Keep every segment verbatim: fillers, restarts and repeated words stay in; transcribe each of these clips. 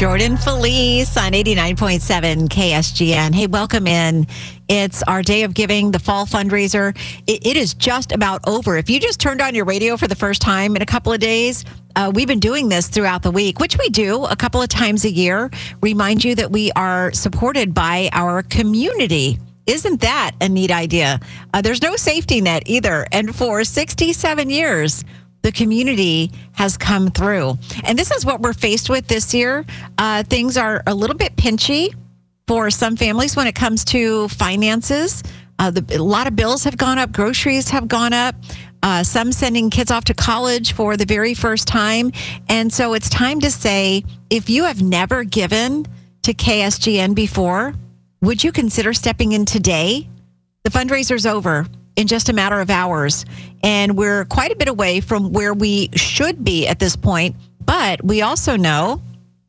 Jordan Felice on eighty-nine point seven K S G N. Hey, welcome in. It's our day of giving, the fall fundraiser. It, it is just about over. If you just turned on your radio for the first time in a couple of days, uh, we've been doing this throughout the week, which we do a couple of times a year. Remind you that we are supported by our community. Isn't that a neat idea? Uh, there's no safety net either. And for sixty-seven years, the community has come through. And this is what we're faced with this year. Uh, things are a little bit pinchy for some families when it comes to finances. Uh, the, a lot of bills have gone up. Groceries have gone up. Uh, some sending kids off to college for the very first time. And so it's time to say, if you have never given to K S G N before, would you consider stepping in today? The fundraiser's over in just a matter of hours. And we're quite a bit away from where we should be at this point. But we also know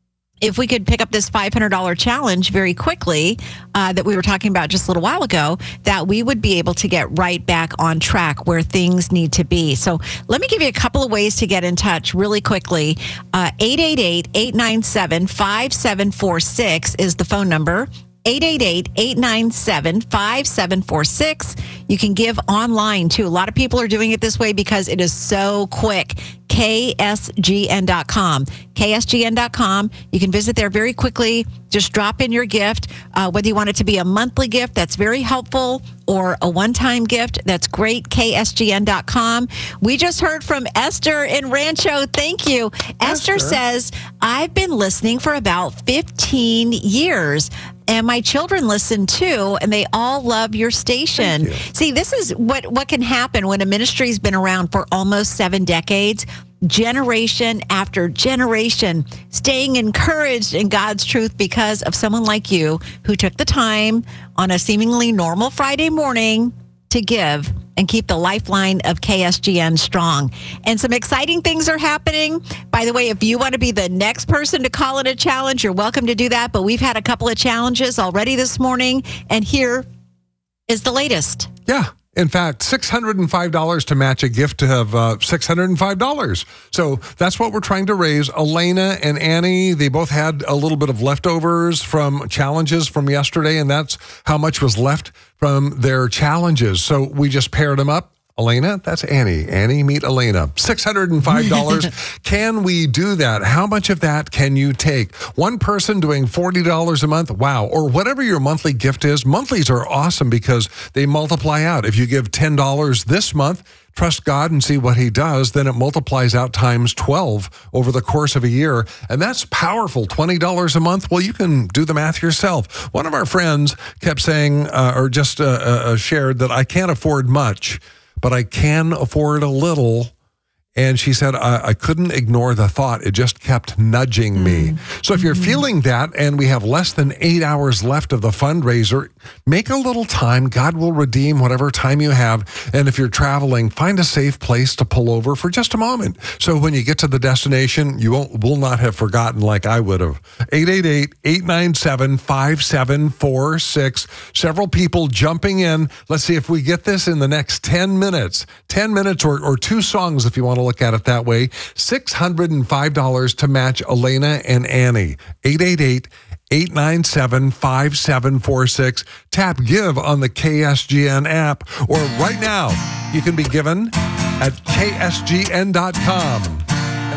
if we could pick up this five hundred dollars challenge very quickly uh, that we were talking about just a little while ago, that we would be able to get right back on track where things need to be. So let me give you a couple of ways to get in touch really quickly. Uh, eight eight eight, eight nine seven, five seven four six is the phone number. eight eight eight, eight nine seven, five seven four six. You can give online, too. A lot of people are doing it this way because it is so quick. K S G N dot com. K S G N dot com. You can visit there very quickly. Just drop in your gift. Uh, whether you want it to be a monthly gift, that's very helpful, or a one-time gift, that's great. K S G N dot com. We just heard from Esther in Rancho. Thank you. Esther, Esther says, I've been listening for about fifteen years. And my children listen too, and they all love your station. You. See, this is what, what can happen when a ministry's been around for almost seven decades, generation after generation, staying encouraged in God's truth because of someone like you who took the time on a seemingly normal Friday morning to give and keep the lifeline of K S G N strong. And some exciting things are happening. By the way, if you want to be the next person to call it a challenge, you're welcome to do that. But we've had a couple of challenges already this morning, and here is the latest. Yeah. In fact, six hundred five dollars to match a gift of uh, six hundred five dollars. So that's what we're trying to raise. Elena and Annie, they both had a little bit of leftovers from challenges from yesterday, and that's how much was left from their challenges. So we just paired them up. Elena, that's Annie. Annie, meet Elena. six hundred five dollars. Can we do that? How much of that can you take? One person doing forty dollars a month? Wow. Or whatever your monthly gift is. Monthlies are awesome because they multiply out. If you give ten dollars this month, trust God and see what he does, then it multiplies out times twelve over the course of a year. And that's powerful. twenty dollars a month. Well, you can do the math yourself. One of our friends kept saying, uh, or just uh, uh, shared that I can't afford much, but I can afford a little. And she said, I, I couldn't ignore the thought. It just kept nudging mm. me. So if you're mm-hmm. feeling that, and we have less than eight hours left of the fundraiser, make a little time. God will redeem whatever time you have. And if you're traveling, find a safe place to pull over for just a moment. So when you get to the destination, you won't, will not have forgotten like I would have. eight eight eight, eight nine seven, five seven four six. Several people jumping in. Let's see if we get this in the next ten minutes. ten minutes or, or two songs if you want to look at it that way. six hundred five dollars to match Elena and Annie. eight eight eight, eight nine seven, five seven four six. Tap Give on the K S G N app. Or right now, you can be given at K S G N dot com.